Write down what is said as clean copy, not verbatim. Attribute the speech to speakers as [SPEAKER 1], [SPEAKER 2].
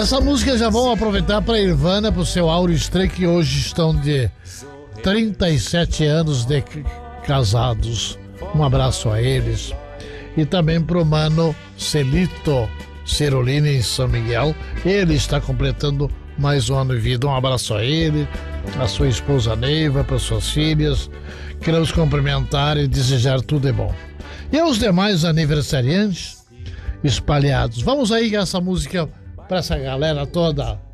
[SPEAKER 1] Essa música já vamos aproveitar para Ivana, para o seu Áureo Stray, que hoje estão de 37 anos de casados. Um abraço a eles. E também para o mano Celito Cerolini em São Miguel. Ele está completando mais um ano de vida. Um abraço a ele, a sua esposa Neiva, para suas filhas. Queremos cumprimentar e desejar tudo de bom. E aos demais aniversariantes espalhados. Vamos aí com essa música para essa galera toda.